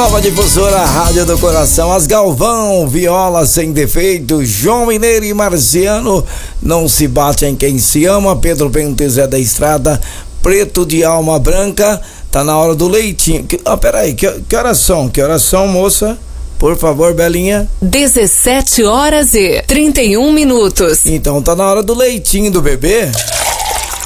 Nova Difusora, Rádio do Coração, as Galvão, Viola Sem Defeito, João Mineiro e Marciano, Não Se Bate em Quem Se Ama, Pedro Bento Zé da Estrada, Preto de Alma Branca, tá na hora do leitinho. Peraí, que horas são? Que horas são, moça? Por favor, Belinha. 17h31. Então tá na hora do leitinho do bebê.